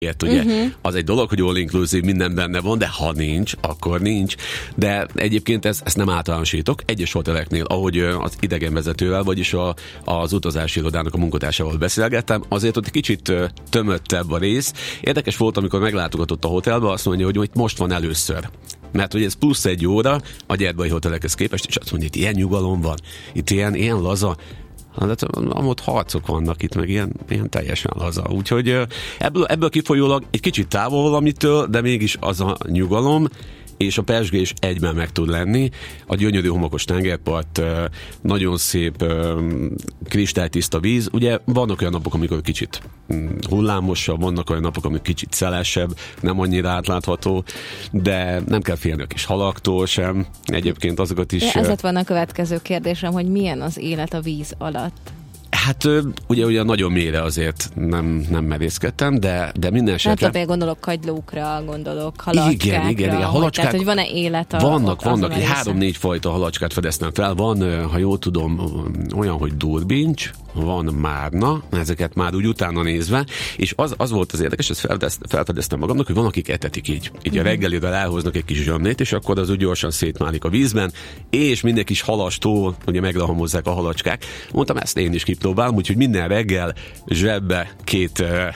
ugye? Az egy dolog, hogy all inclusive, minden benne van, de ha nincs, akkor nincs. De egyébként ezt nem általánosítok. Egyes hoteleknél, ahogy az idegenvezetővel, vagyis az utazási irodának a munkatársával beszélgettem, azért ott egy kicsit tömöttebb a rész. Érdekes volt, amikor meglátogatott a hotelbe, azt mondja, hogy most van először. Mert hogy ez plusz 1 óra a gyerbai hotelekhez képest, és azt mondja, itt ilyen nyugalom van, itt ilyen laza. Hát ott harcok vannak itt, meg ilyen teljesen laza. Úgyhogy ebből kifolyólag egy kicsit távol valamitől, de mégis az a nyugalom, és a pezsgés egyben meg tud lenni. A gyönyörű homokos tengerpart, nagyon szép kristálytiszta víz. Ugye vannak olyan napok, amikor kicsit hullámosabb, vannak olyan napok, amikor kicsit szelesebb, nem annyira átlátható, de nem kell félni a kis halaktól sem. Egyébként azokat is... Ez lett volna a következő kérdésem, hogy milyen az élet a víz alatt? Hát ugye nagyon mélyre azért nem merészkedtem, de minden esetre... Hát gondolok kagylókra, gondolok halacskákra. Igen, halacskák. Tehát, hogy van-e élet Vannak, 3-4 fajta halacskát fedeztem fel. Van, ha jól tudom, olyan, hogy durbincs, van márna, ezeket már úgy utána nézve, és az volt az érdekes, ezt felfedeztem magamnak, hogy van, akik etetik így a reggelire elhoznak egy kis zsömlét, és akkor az úgy gyorsan szétmálik a vízben, és minden kis halastól ugye meglehamozzák a halacskák. Mondtam, ezt én is kipróbálom, úgyhogy minden reggel zsebbe 2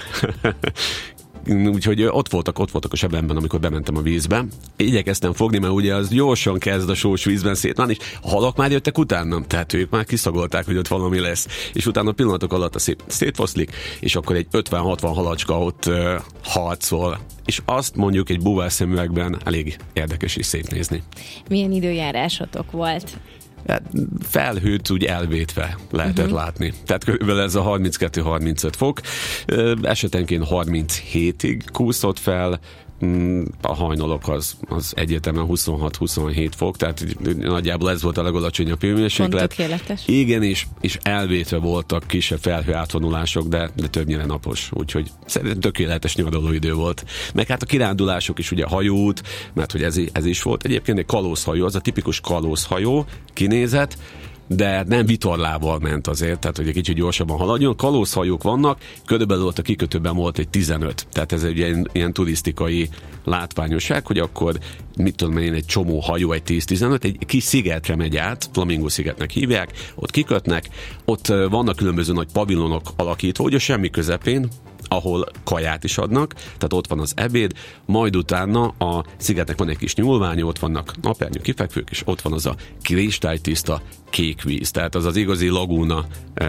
úgyhogy ott voltak a sebemben, amikor bementem a vízbe. Igyekeztem fogni, mert ugye az gyorsan kezd a sós vízben szétmenni, és a halak már jöttek utánam, tehát ők már kiszagolták, hogy ott valami lesz. És utána pillanatok alatt szétfoszlik, és akkor egy 50-60 halacska ott harcol. És azt mondjuk egy búvár szemüvegben elég érdekes és szép nézni. Milyen időjárásotok volt? Felhőt úgy elvétve lehetett látni. Tehát körülbelül ez a 32-35 fok. Esetenként 37-ig kúszott fel, a hajnalok az egyértelműen 26-27 fok, tehát nagyjából ez volt a legalacsonyabb hőmérséklet. Tökéletes. Igen, és elvétve voltak kisebb felhő átvonulások, de többnyire napos, úgyhogy szerintem tökéletes nyaralóidő volt. Meg hát a kirándulások is, ugye a hajóút, mert hogy ez is volt. Egyébként egy kalózhajó, az a tipikus kalózhajó kinézet, de nem vitorlával ment azért, tehát hogy egy kicsit gyorsabban haladjon. Kalózhajók vannak, körülbelül ott a kikötőben volt egy 15, tehát ez egy ilyen turisztikai látványosság, hogy akkor mit tudom én, egy csomó hajó, egy 10-15, egy kis szigetre megy át, Flamingo szigetnek hívják, ott kikötnek, ott vannak különböző nagy pavilonok alakítva, ugye semmi közepén, ahol kaját is adnak, tehát ott van az ebéd, majd utána a szigetnek van egy kis nyúlványa, ott vannak napernyő kifekvők, és ott van az a kristálytiszta kék víz, tehát az igazi lagúna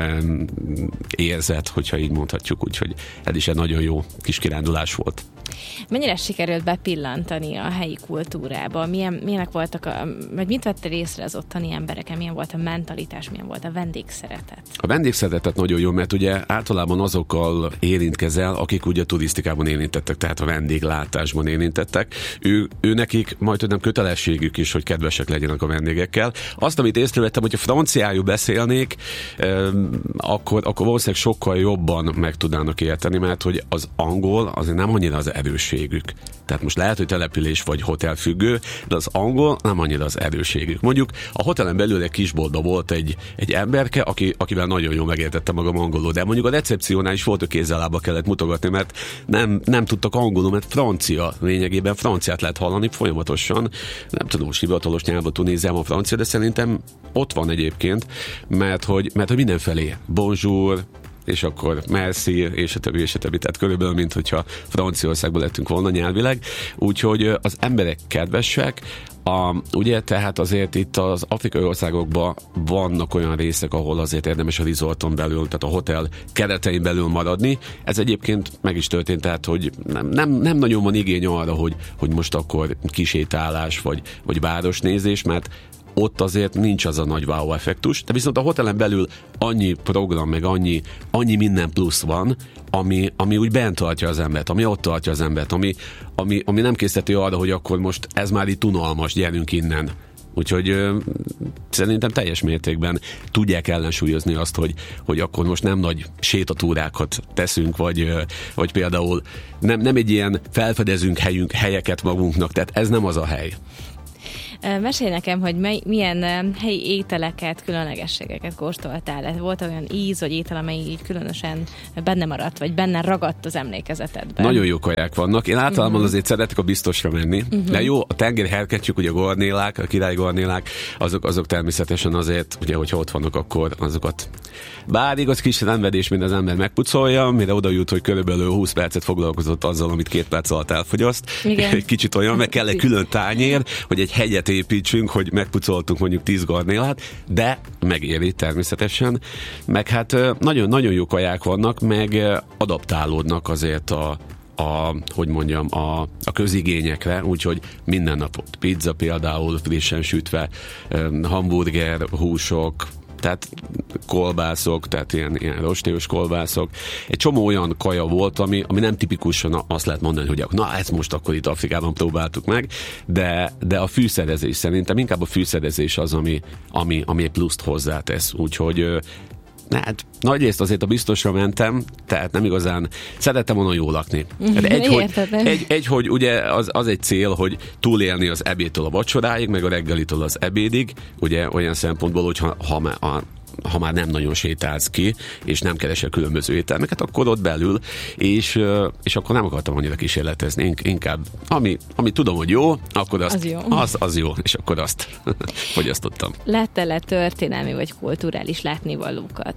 érzet, hogyha így mondhatjuk, úgyhogy ez is egy nagyon jó kis kirándulás volt. Mennyire sikerült bepillantani a helyi kultúrába? Milyenek voltak, vagy mit vettél észre az ottani embereken? Milyen volt a mentalitás, milyen volt a vendégszeretet? A vendégszeretet nagyon jó, mert ugye általában azokkal érintkezel, akik ugye turisztikában érintettek, tehát a vendéglátásban érintettek. Ő nekik majd nem kötelességük is, hogy kedvesek legyenek a vendégekkel. Azt, amit észrevettem, hogyha franciául beszélnék, akkor valószínűleg sokkal jobban meg tudnának érteni, mert hogy az angol azért nem annyira az erősségük. Tehát most lehet, hogy település vagy hotelfüggő, de az angol nem annyira az erősségük. Mondjuk a hotelen belül egy kisboltban volt egy emberke, akivel nagyon jól megértette magam angolul, de mondjuk a recepciónál is volt, hogy kézzel-lába kellett mutogatni, mert nem tudtak angolul, mert francia, lényegében franciát lehet hallani folyamatosan. Nem tudom, most hivatalos nyelvot tunéziában a francia, de szerintem ott van egyébként, mert hogy mindenfelé bonjour, és akkor merci, és a többi. Tehát körülbelül, mint hogyha Franciaországban lettünk volna nyelvileg. Úgyhogy az emberek kedvesek, ugye, tehát azért itt az afrikai országokban vannak olyan részek, ahol azért érdemes a resorton belül, tehát a hotel keretein belül maradni. Ez egyébként meg is történt, tehát hogy nem nagyon van igény arra, hogy most akkor kisétálás vagy városnézés, mert ott azért nincs az a nagy wow effektus, de viszont a hotelen belül annyi program, meg annyi minden plusz van, ami úgy bent tartja az embert, ami ott tartja az embert, ami nem készíteti arra, hogy akkor most ez már itt unalmas, gyerünk innen. Úgyhogy szerintem teljes mértékben tudják ellensúlyozni azt, hogy akkor most nem nagy sétatúrákat teszünk, vagy például nem egy ilyen felfedezünk helyeket magunknak, tehát ez nem az a hely. Mesélj nekem, hogy milyen helyi ételeket, különlegességeket kóstoltál. Volt olyan íz, vagy étel, amely így különösen benne maradt, vagy benne ragadt az emlékezetedben? Nagyon jó kaják vannak. Én általában azért szeretek a biztosra menni. De jó, a tengeri herketjük, ugye a gornélák, a királyi gornélák, azok természetesen azért, ugye, hogyha ott vannak, akkor azokat. Bár igaz kis szenvedés, mint az ember megpucolja, mire oda jut, hogy körülbelül 20 percet foglalkozott azzal, amit 2 perc alatt elfogyaszt. Egy kicsit olyan, meg kell egy külön tányér, hogy egy hegyet építsünk, hogy megpucoltunk mondjuk 10 garnélát, de megéri természetesen. Meg hát nagyon-nagyon jó kaják vannak, meg adaptálódnak azért a közigényekre, úgyhogy minden nap ott pizza például frissen sütve, hamburger, húsok, tehát kolbászok, tehát ilyen rostélyos kolbászok. Egy csomó olyan kaja volt, ami nem tipikusan azt lehet mondani, hogy na, ezt most akkor itt Afrikában próbáltuk meg, de a fűszerezés szerintem inkább a fűszerezés az, ami egy pluszt hozzátesz. Úgyhogy hát nagyrészt azért a biztosra mentem, tehát nem igazán szerettem volna jól lakni. Hogy ugye az egy cél, hogy túlélni az ebédtől a vacsoráig, meg a reggelitől az ebédig, ugye olyan szempontból, hogy ha már nem nagyon sétálsz ki, és nem keresel különböző ételmeket, akkor ott belül, és akkor nem akartam annyira kísérletezni, inkább ami tudom, hogy jó, akkor az jó, és akkor azt fogyasztottam. Láttál-e történelmi vagy kulturális látnivalókat?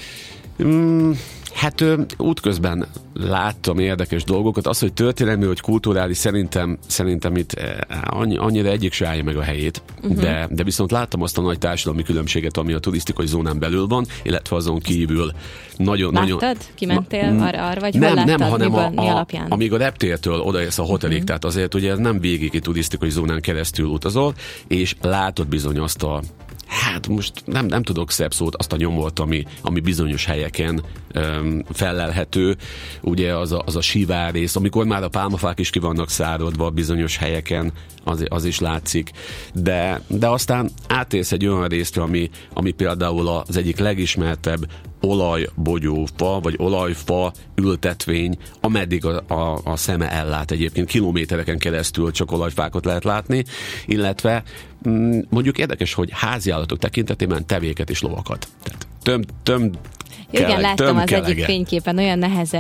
Hát útközben láttam érdekes dolgokat. Az, hogy történelmi vagy kulturális, szerintem itt annyira egyik se állja meg a helyét. De viszont láttam azt a nagy társadalmi különbséget, ami a turisztikai zónán belül van, illetve azon kívül. Láttad? Kimentél arra, vagy hol láttad? Nem, hanem mi alapján? Amíg a reptértől odaérsz a hotelig, tehát azért ugye nem végig egy turisztikai zónán keresztül utazol, és látod bizony azt hát most nem tudok szebb szót, azt a nyomort, ami bizonyos helyeken fellelhető, ugye az a sivárrész, amikor már a pálmafák is ki vannak száradva bizonyos helyeken, az is látszik, de aztán átérsz egy olyan részre, ami például az egyik legismertebb olajbogyófa, vagy olajfa ültetvény, ameddig a szeme ellát egyébként. Kilométereken keresztül csak olajfákat lehet látni, illetve mondjuk érdekes, hogy háziállatok tekintetében tevéket és lovakat. Tehát igen, láttam az egyik fényképen, olyan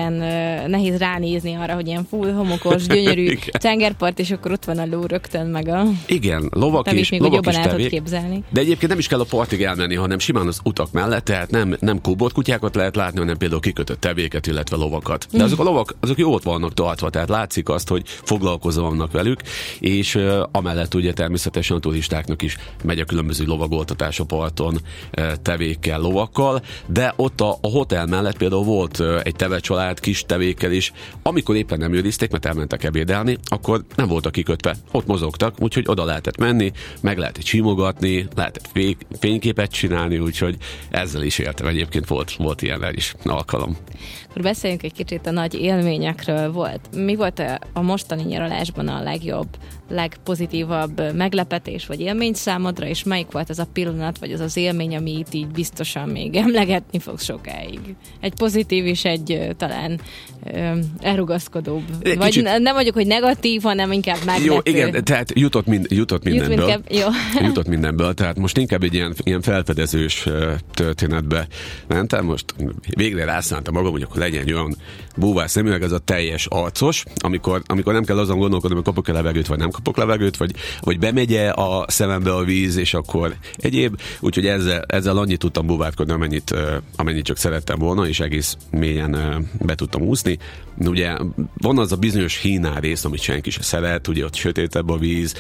nehéz ránézni arra, hogy ilyen full homokos, gyönyörű tengerpart, és akkor ott van a ló rögtön, meg a... Igen, lovak is tevék. Képzelni. De egyébként nem is kell a partig elmenni, hanem simán az utak mellett, tehát nem kóbort kutyákat lehet látni, hanem például kikötött tevéket, illetve lovakat. De azok a lovak, azok jó ott vannak tartva, tehát látszik azt, hogy foglalkozva vannak velük, és amellett ugye természetesen a turistáknak is megy a különböző lovagoltatás a parton tevékkel, lovakkal, de ott a hotel mellett például volt egy tevecsalád kis tevékkel is, amikor éppen nem őrizték, mert elmentek ebédelni, akkor nem voltak kikötve, ott mozogtak, úgyhogy oda lehetett menni, meg lehetett simogatni, lehetett fényképet csinálni, úgyhogy ezzel is éltem. Egyébként volt ilyenre is alkalom. Akkor beszéljünk egy kicsit a nagy élményekről. Mi volt a mostani nyaralásban a legjobb, legpozitívabb meglepetés vagy élmény számodra, és melyik volt az a pillanat, vagy az élmény, ami itt így biztosan még emlegetni fog sokáig? Egy pozitív és egy talán elrugaszkodóbb. Vagy kicsit... nem vagyok, hogy negatív, hanem inkább meglepő. Jó, igen, tehát jutott mindenből. Jutott mindenből, tehát most inkább egy ilyen felfedezős történetbe mentem, most végre rászántam magam, hogy akkor legyen egy olyan búvár szemüveg, ez a teljes arcos, amikor nem kell azon gondolkodni, hogy kapok-e levegőt, vagy nem kapok levegőt, vagy bemegy a szemembe a víz, és akkor egyéb. Úgyhogy ezzel annyit tudtam búvárkodni, amennyit csak szerettem volna, és egész mélyen be tudtam úszni. Ugye van az a bizonyos hínár rész, amit senki se szeret, ugye ott sötétebb a víz,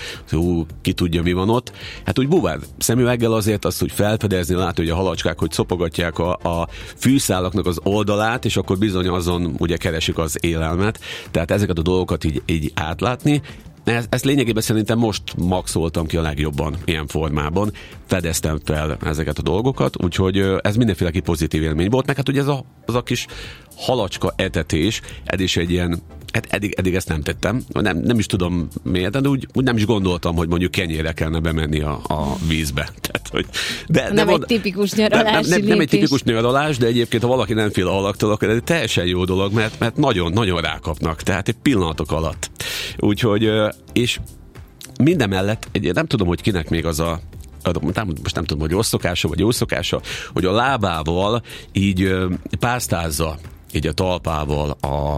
ki tudja, mi van ott. Hát úgy búvár szemüveggel azért azt úgy felfedezni, látni, hogy a halacskák, hogy szopogatják a fűszálaknak az oldalát, és akkor bizony azon ugye keresik az élelmet. Tehát ezeket a dolgokat így átlátni. Ezt lényegében szerintem most maxoltam ki a legjobban ilyen formában. Fedeztem fel ezeket a dolgokat, úgyhogy ez mindenféleképp pozitív élmény volt. Meg hát ugye ez az a kis halacska etetés, ez is egy ilyen, hát eddig ezt nem tettem, nem is tudom miért, de úgy nem is gondoltam, hogy mondjuk kenyérre kellene bemenni a vízbe. Tehát, hogy, nem egy tipikus nyaralási lépés. Nem egy tipikus nyaralás, de egyébként, ha valaki nem fél a halaktól, akkor ez egy teljesen jó dolog, mert nagyon-nagyon rákapnak, tehát egy pillanatok alatt. Úgyhogy, és minden mellett, nem tudom, hogy kinek még az most nem tudom, hogy rossz szokása, vagy jó szokása, hogy a lábával így pásztázza így a talpával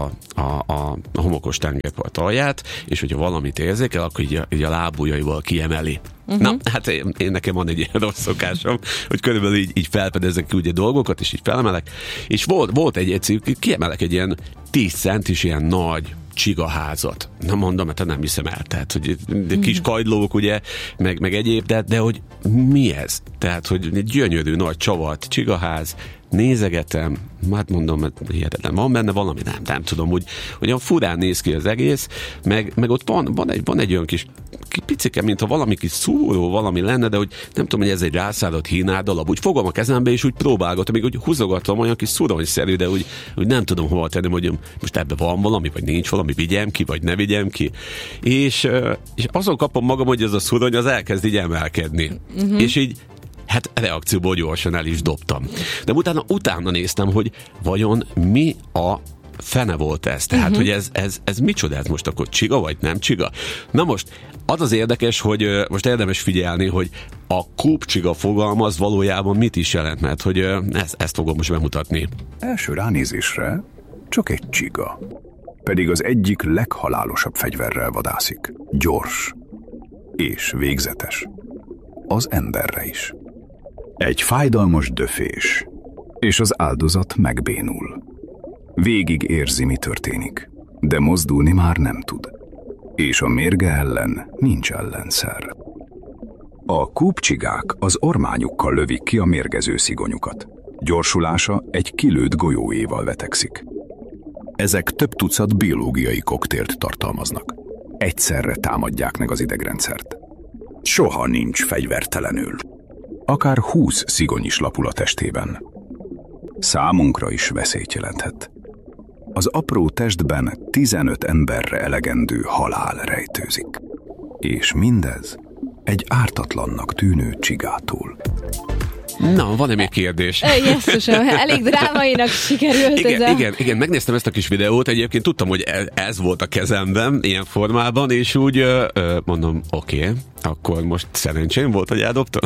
a homokos tengerpart alját, és hogyha valamit érzékel, akkor így a lábujjaival kiemeli. Na, hát én nekem van egy ilyen rossz szokásom, hogy körülbelül így felfedezek ki ugye dolgokat, és így felemelek, és volt egy kiemelek egy ilyen 10 centis ilyen nagy csigaházat. Na mondom, hát nem hiszem el. Tehát, hogy kis kagylók, ugye, meg egyéb, de hogy mi ez? Tehát, hogy egy gyönyörű nagy csavart csigaház, nézegetem, hát mondom, hogy hihetetlen, van benne valami, nem tudom, hogy olyan furán néz ki az egész, meg ott van egy olyan kis picike, mintha valami kis szúró valami lenne, de hogy nem tudom, hogy ez egy rászállott hínárdalap, úgy fogom a kezembe, és úgy próbálgatom, még úgy húzogatom, olyan kis szuronyszerű, de úgy nem tudom hova tenni, hogy most ebben van valami, vagy nincs valami, vigyem ki, vagy ne vigyem ki. És azon kapom magam, hogy ez a szurony az elkezd így emelkedni. És így hát reakcióból gyorsan el is dobtam. De utána néztem, hogy vajon mi a fene volt ez? Tehát, hogy ez micsoda? Ez most akkor csiga, vagy nem csiga? Na most, az érdekes, hogy most érdemes figyelni, hogy a kúpcsiga fogalma az valójában mit is jelent, mert hogy ezt fogom most bemutatni. Első ránézésre csak egy csiga. Pedig az egyik leghalálosabb fegyverrel vadászik. Gyors és végzetes. Az emberre is. Egy fájdalmas döfés, és az áldozat megbénul. Végig érzi, mi történik, de mozdulni már nem tud. És a mérge ellen nincs ellenszer. A kúpcsigák az ormányukkal lövik ki a mérgező szigonyukat. Gyorsulása egy kilőtt golyóéval vetekszik. Ezek több tucat biológiai koktélt tartalmaznak. Egyszerre támadják meg az idegrendszert. Soha nincs fegyvertelenül. Akár 20 szigony is lapul a testében. Számunkra is veszélyt jelenthet. Az apró testben 15 emberre elegendő halál rejtőzik. És mindez egy ártatlannak tűnő csigától. Na, van-e még kérdés? Jesszusom, elég drámainak sikerült igen, megnéztem ezt a kis videót, egyébként tudtam, hogy ez volt a kezemben, ilyen formában, és úgy mondom, oké, akkor most szerencsém volt, hogy eldobtam.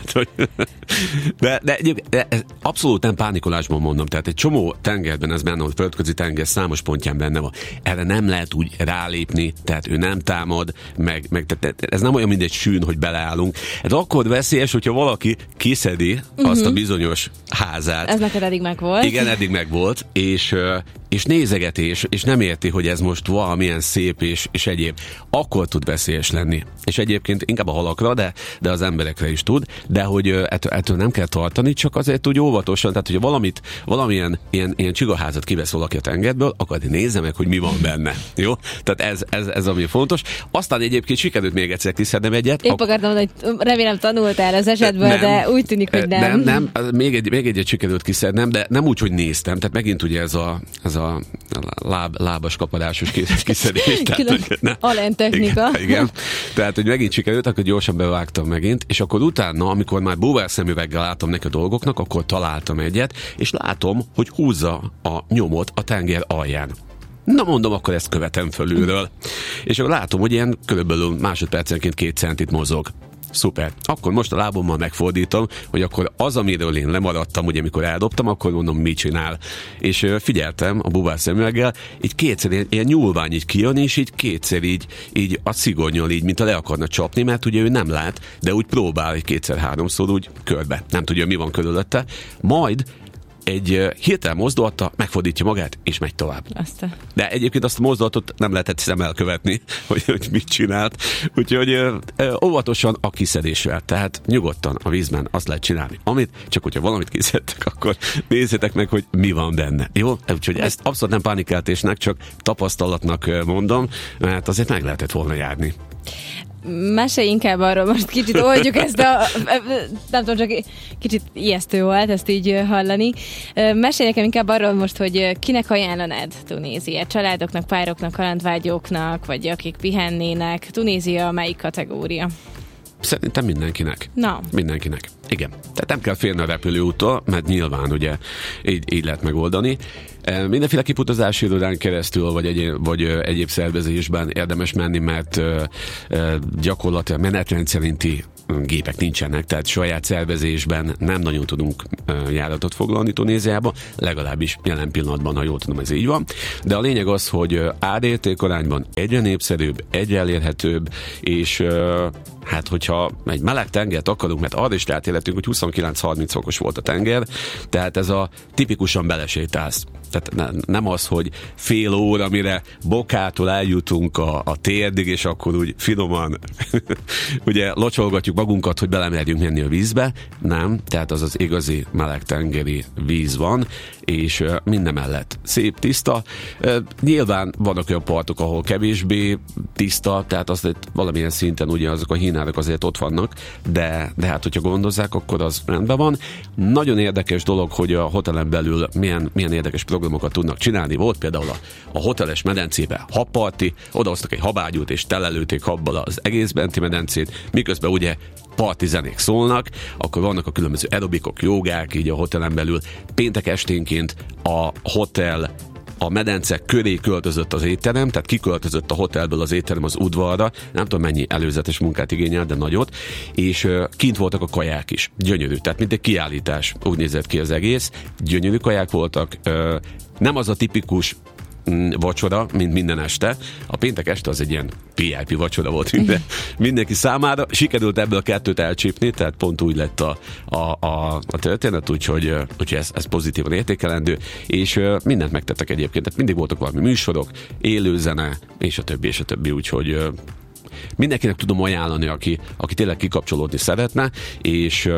de abszolút nem pánikolásban mondom, tehát egy csomó tengerben ez benne van, a földközi tenger számos pontján benne van. Erre nem lehet úgy rálépni, tehát ő nem támad, tehát ez nem olyan, mint egy sűn, hogy beleállunk. Ez akkor veszélyes, hogyha valaki kiszedi azt a bizonyos házát. Ez neked eddig meg volt. Igen, eddig meg volt, és nézegeti, és nem érti, hogy ez most valamilyen szép és egyéb. Akkor tud veszélyes lenni. És egyébként inkább a halakra, de az emberekre is tud, de hogy ettől nem kell tartani, csak azért úgy óvatosan, tehát hogyha valamilyen ilyen csigaházat kivesz valaki a tengerből, akkor nézze meg, hogy mi van benne. Jó? Tehát ez ami fontos. Aztán egyébként sikerült még egyszer kiszednem egyet. Épp akartam mondani, hogy remélem tanultál az esetből, nem, de úgy tűnik, hogy nem. Nem, még egyet sikerült kiszednem, de nem úgy, hogy néztem, tehát megint ugye ez a lábas kapadásos kiszedés. Allen technika. Igen. Tehát, hogy megint sikerült, akkor gyorsan bevágtam megint, és akkor utána, amikor már búvár szemüveggel látom neki a dolgoknak, akkor találtam egyet, és látom, hogy húzza a nyomot a tenger alján. Na mondom, akkor ezt követem fölülről. És akkor látom, hogy ilyen körülbelül másodpercenként 2 centit mozog. Szuper. Akkor most a lábommal megfordítom, hogy akkor az, amiről én lemaradtam, ugye amikor eldobtam, akkor mondom, mit csinál. És figyeltem a búvár szemüveggel, így kétszer ilyen nyúlvány így kijön, és így kétszer így a cigonnyal így, mint a le akarna csapni, mert ugye ő nem lát, de úgy próbál egy 2-3-szor úgy körbe. Nem tudja, mi van körülötte. Majd egy hirtelen mozdulata megfordítja magát, és megy tovább. De egyébként azt a mozdulatot nem lehetett szemmel követni, hogy mit csinált. Úgyhogy óvatosan a kiszedésvel. Tehát nyugodtan a vízben azt lehet csinálni, amit, csak hogyha valamit kiszedtek, akkor nézzétek meg, hogy mi van benne. Jó? Úgyhogy ezt abszolút nem pánikeltésnek, csak tapasztalatnak mondom, mert azért meg lehetett volna járni. Mesélj inkább arról, most kicsit oldjuk ezt nem tudom, csak kicsit ijesztő volt ezt így hallani. Mesélj nekem inkább arról most, hogy kinek ajánlanád Tunéziát? Családoknak, pároknak, kalandvágyóknak, vagy akik pihennének? Tunézia melyik kategória? Szerintem mindenkinek. Na. Mindenkinek. Igen. Tehát nem kell félni a repülőúttól, mert nyilván ugye így lehet megoldani. Mindenféle kifutazási irodán keresztül, vagy egyéb szervezésben érdemes menni, mert gyakorlatilag menetrend szerinti gépek nincsenek, tehát saját szervezésben nem nagyon tudunk járatot foglalni Tunéziába, legalábbis jelen pillanatban, ha jól tudom, ez így van. De a lényeg az, hogy árérték arányban egyre népszerűbb, egyre elérhetőbb, és hát hogyha egy meleg tengert akarunk, mert arra is rátérhetünk, hogy 29-30 fokos volt a tenger, tehát ez a tipikusan belesétálsz. Tehát nem az, hogy fél óra, mire Bokától eljutunk a térdig, és akkor úgy finoman ugye locsolgatjuk magunkat, hogy belemerjünk menni a vízbe. Nem, tehát az az igazi meleg tengeri víz van, és minden mellett szép, tiszta. Nyilván vannak olyan partok, ahol kevésbé tiszta, tehát azért valamilyen szinten ugye azok a hínárok azért ott vannak, de hát hogyha gondozzák, akkor az rendben van. Nagyon érdekes dolog, hogy a hotelen belül milyen érdekes programokat tudnak csinálni. Volt például a hoteles medencébe habparti, odahoztak egy habágyút, és telelőték habbal az egész benti medencét, miközben ugye parti zenék szólnak, akkor vannak a különböző aerobikok, jogák, így a hotelen belül. Péntek esténként a hotel a medence köré költözött az étterem, tehát kiköltözött a hotelből az étterem az udvarra, nem tudom mennyi előzetes munkát igényel, de nagyot, és kint voltak a kaják is. Gyönyörű, tehát mint egy kiállítás, úgy nézett ki az egész. Gyönyörű kaják voltak, nem az a tipikus vacsora, mint minden este. A péntek este az egy ilyen PIP vacsora volt mindenki számára. Sikerült ebből a kettőt elcsípni, tehát pont úgy lett a történet, úgyhogy ez pozitívan értékelendő, és mindent megtettek egyébként. Tehát mindig voltak valami műsorok, élőzene, és a többi, úgyhogy mindenkinek tudom ajánlani, aki tényleg kikapcsolódni szeretne, és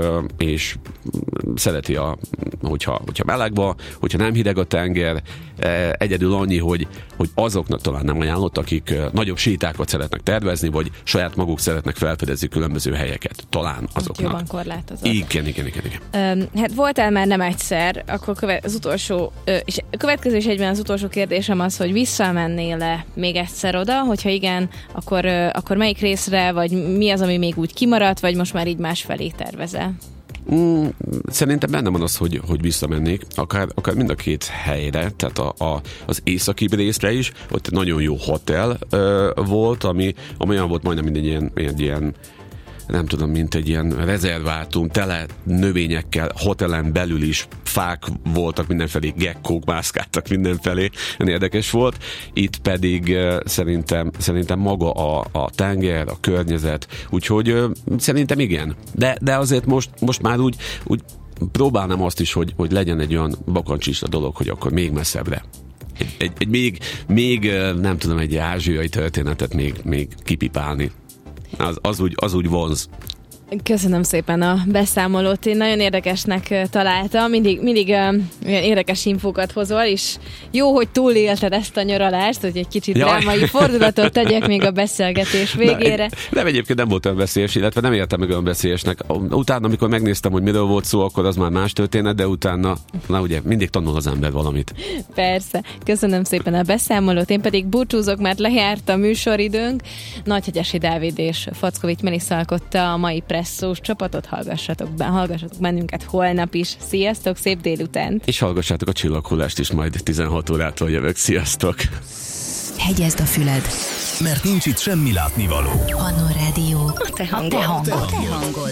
szereti, hogyha meleg van, hogyha nem hideg a tenger, egyedül annyi, hogy azoknak talán nem ajánlott, akik nagyobb sétákat szeretnek tervezni, vagy saját maguk szeretnek felfedezni különböző helyeket. Talán azoknak. Jobban korlátozott. Igen. Hát voltál már nem egyszer, akkor az utolsó, és következő is egyben az utolsó kérdésem az, hogy visszamennél-e még egyszer oda, hogyha igen, akkor melyik részre, vagy mi az, ami még úgy kimaradt, vagy most már így másfelé tervezel? Szerintem benne van az, hogy visszamennék, akár mind a két helyre, tehát az északi részre is, ott nagyon jó hotel volt, ami olyan volt majdnem, mint egy ilyen nem tudom, mint egy ilyen rezervátum, tele növényekkel, hotelen belül is fák voltak mindenfelé, gekkók mászkáltak mindenfelé, érdekes volt. Itt pedig szerintem maga a tenger, a környezet, úgyhogy szerintem igen. De azért most már úgy próbálnám azt is, hogy legyen egy olyan bakancsista dolog, hogy akkor még messzebbre. Egy még nem tudom, egy ázsiai történetet még kipipálni. Az úgy vonz. Köszönöm szépen a beszámolót, én nagyon érdekesnek találtam, mindig olyan érdekes infókat hozol, és jó, hogy túlélted ezt a nyaralást, hogy egy kicsit drámai fordulatot tegyek még a beszélgetés végére. Nem, egyébként nem volt olyan veszélyes, illetve nem értem meg olyan veszélyesnek. Utána, amikor megnéztem, hogy miről volt szó, akkor az már más történet, de utána, ugye, mindig tanul az ember valamit. Persze. Köszönöm szépen a beszámolót, én pedig búcsúzok, mert lejárt a műsoridőnk. Nagyhegyesi Dávid és Fackovics Melissa alkotta a mai Presszós csapatot, hallgassatok bennünket holnap is. Sziasztok, szép délutánt! És hallgassátok a Csillaghullást is, majd 16 órától jövök. Sziasztok! Hegyezd a füled, mert nincs itt semmi látnivaló. Annó Rádió. A te hangod.